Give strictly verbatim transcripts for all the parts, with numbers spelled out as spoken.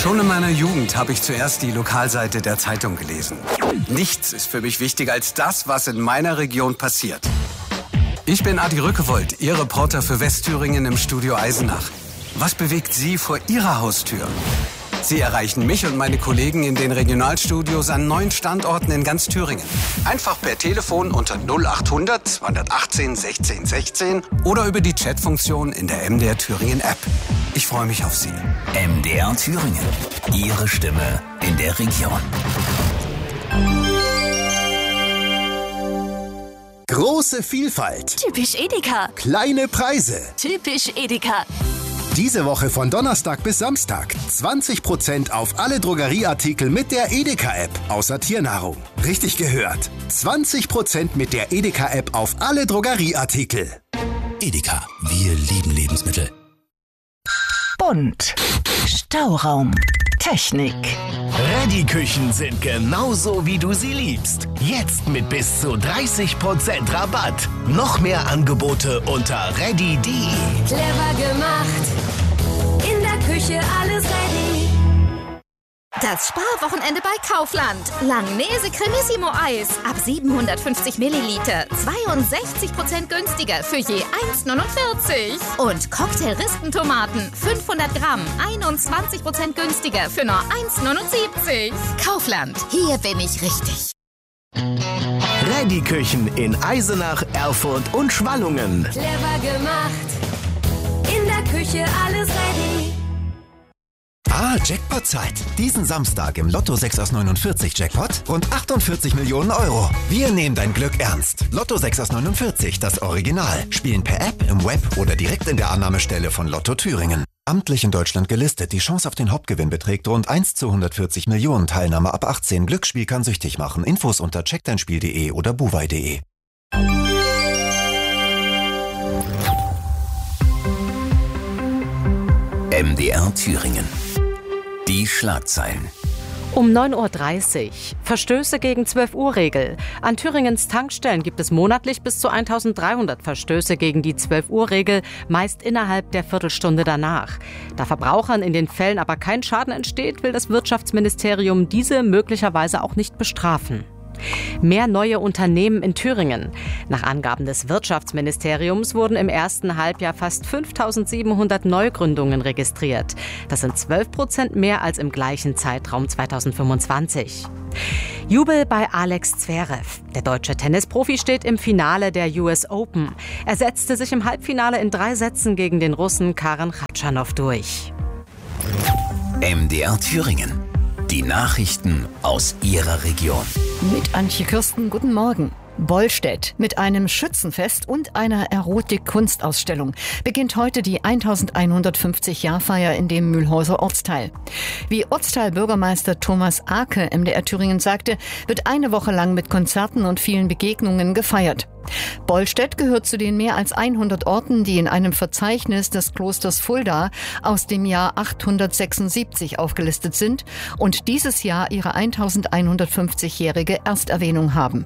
Schon in meiner Jugend habe ich zuerst die Lokalseite der Zeitung gelesen. Nichts ist für mich wichtiger als das, was in meiner Region passiert. Ich bin Adi Rückewold, Ihr Reporter für Westthüringen im Studio Eisenach. Was bewegt Sie vor Ihrer Haustür? Sie erreichen mich und meine Kollegen in den Regionalstudios an neun Standorten in ganz Thüringen. Einfach per Telefon unter null achthundert zweihundertachtzehn sechzehn sechzehn oder über die Chatfunktion in der M D R Thüringen App. Ich freue mich auf Sie. M D R Thüringen. Ihre Stimme in der Region. Große Vielfalt. Typisch Edeka. Kleine Preise. Typisch Edeka. Diese Woche von Donnerstag bis Samstag zwanzig Prozent auf alle Drogerieartikel mit der Edeka-App, außer Tiernahrung. Richtig gehört. zwanzig Prozent mit der Edeka-App auf alle Drogerieartikel. Edeka, wir lieben Lebensmittel. Bunt. Stauraum. Technik. Ready-Küchen sind genauso, wie du sie liebst. Jetzt mit bis zu dreißig Prozent Rabatt. Noch mehr Angebote unter ready punkt de. Clever gemacht. In der Küche alles ready. Das Sparwochenende bei Kaufland. Langnese Cremissimo Eis ab siebenhundertfünfzig Milliliter. zweiundsechzig Prozent günstiger für je eins neunundvierzig. Und Cocktail-Rispentomaten fünfhundert Gramm. einundzwanzig Prozent günstiger für nur eins neunundsiebzig. Kaufland, hier bin ich richtig. Ready-Küchen in Eisenach, Erfurt und Schwallungen. Clever gemacht. In der Küche alles ready. Ah, Jackpot-Zeit. Diesen Samstag im Lotto sechs aus neunundvierzig Jackpot rund achtundvierzig Millionen Euro. Wir nehmen dein Glück ernst. Lotto sechs aus neunundvierzig, das Original. Spielen per App, im Web oder direkt in der Annahmestelle von Lotto Thüringen. Amtlich in Deutschland gelistet. Die Chance auf den Hauptgewinn beträgt rund eins zu hundertvierzig Millionen. Teilnahme ab achtzehn. Glücksspiel kann süchtig machen. Infos unter check dein spiel punkt de oder buwei punkt de. M D R Thüringen. Die Schlagzeilen. Um neun Uhr dreißig. Verstöße gegen zwölf Uhr Regel. An Thüringens Tankstellen gibt es monatlich bis zu eintausenddreihundert Verstöße gegen die zwölf Uhr Regel, meist innerhalb der Viertelstunde danach. Da Verbrauchern in den Fällen aber kein Schaden entsteht, will das Wirtschaftsministerium diese möglicherweise auch nicht bestrafen. Mehr neue Unternehmen in Thüringen. Nach Angaben des Wirtschaftsministeriums wurden im ersten Halbjahr fast fünftausendsiebenhundert Neugründungen registriert. Das sind zwölf Prozent mehr als im gleichen Zeitraum zweitausendfünfundzwanzig. Jubel bei Alex Zverev. Der deutsche Tennisprofi steht im Finale der U S Open. Er setzte sich im Halbfinale in drei Sätzen gegen den Russen Karen Khachanov durch. M D R Thüringen. Die Nachrichten aus Ihrer Region. Mit Antje Kürsten, guten Morgen. Bollstedt. Mit einem Schützenfest und einer Erotik-Kunstausstellung beginnt heute die elfhundertfünfzig-Jahrfeier in dem Mühlhäuser Ortsteil. Wie Ortsteilbürgermeister Thomas Arke M D R Thüringen sagte, wird eine Woche lang mit Konzerten und vielen Begegnungen gefeiert. Bollstedt gehört zu den mehr als hundert Orten, die in einem Verzeichnis des Klosters Fulda aus dem Jahr achthundertsechsundsiebzig aufgelistet sind und dieses Jahr ihre elfhundertfünfzigjährige Ersterwähnung haben.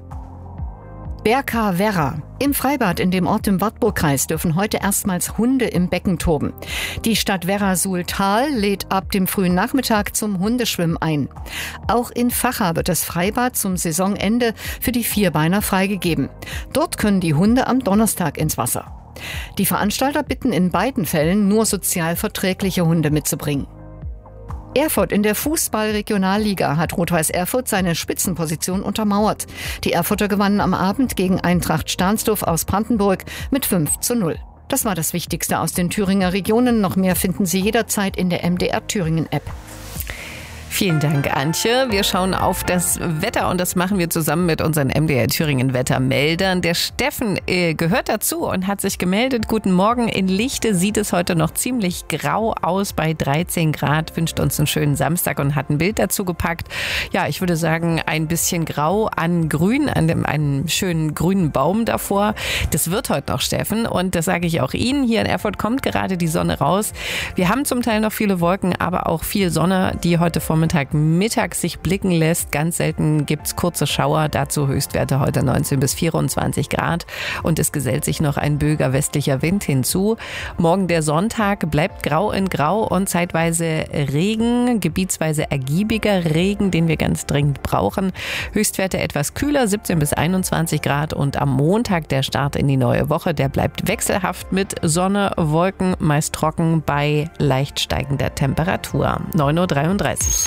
Berka Werra. Im Freibad in dem Ort im Wartburgkreis dürfen heute erstmals Hunde im Becken toben. Die Stadt Werra-Suhltal lädt ab dem frühen Nachmittag zum Hundeschwimmen ein. Auch in Vacha wird das Freibad zum Saisonende für die Vierbeiner freigegeben. Dort können die Hunde am Donnerstag ins Wasser. Die Veranstalter bitten in beiden Fällen nur sozial verträgliche Hunde mitzubringen. Erfurt in der Fußball-Regionalliga hat Rot-Weiß Erfurt seine Spitzenposition untermauert. Die Erfurter gewannen am Abend gegen Eintracht Stahnsdorf aus Brandenburg mit fünf zu null. Das war das Wichtigste aus den Thüringer Regionen. Noch mehr finden Sie jederzeit in der M D R Thüringen App. Vielen Dank, Antje. Wir schauen auf das Wetter und das machen wir zusammen mit unseren M D R Thüringen Wettermeldern. Der Steffen äh, gehört dazu und hat sich gemeldet. Guten Morgen. In Lichte sieht es heute noch ziemlich grau aus bei dreizehn Grad. Wünscht uns einen schönen Samstag und hat ein Bild dazu gepackt. Ja, ich würde sagen, ein bisschen grau an grün, an dem, einem schönen grünen Baum davor. Das wird heute noch, Steffen. Und das sage ich auch Ihnen. Hier in Erfurt kommt gerade die Sonne raus. Wir haben zum Teil noch viele Wolken, aber auch viel Sonne, die heute vom Vormittag, Mittag sich blicken lässt. Ganz selten gibt's kurze Schauer. Dazu Höchstwerte heute neunzehn bis vierundzwanzig Grad. Und es gesellt sich noch ein böiger westlicher Wind hinzu. Morgen der Sonntag bleibt grau in grau und zeitweise Regen, gebietsweise ergiebiger Regen, den wir ganz dringend brauchen. Höchstwerte etwas kühler, siebzehn bis einundzwanzig Grad. Und am Montag der Start in die neue Woche, der bleibt wechselhaft mit Sonne, Wolken, meist trocken bei leicht steigender Temperatur. neun Uhr dreiunddreißig.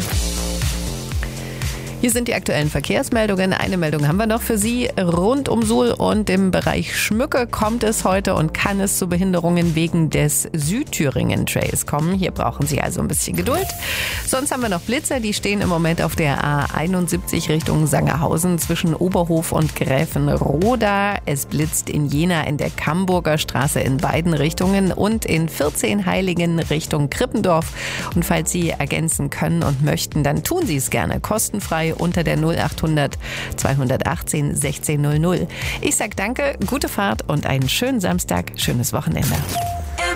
Hier sind die aktuellen Verkehrsmeldungen. Eine Meldung haben wir noch für Sie. Rund um Suhl und im Bereich Schmücke kommt es heute und kann es zu Behinderungen wegen des Südthüringen-Trails kommen. Hier brauchen Sie also ein bisschen Geduld. Sonst haben wir noch Blitzer, die stehen im Moment auf der A einundsiebzig Richtung Sangerhausen zwischen Oberhof und Gräfenroda. Es blitzt in Jena in der Camburger Straße in beiden Richtungen und in vierzehnheiligen Richtung Krippendorf. Und falls Sie ergänzen können und möchten, dann tun Sie es gerne kostenfrei unter der null achthundert zweihundertachtzehn sechzehn null null. Ich sag danke, gute Fahrt und einen schönen Samstag, schönes Wochenende.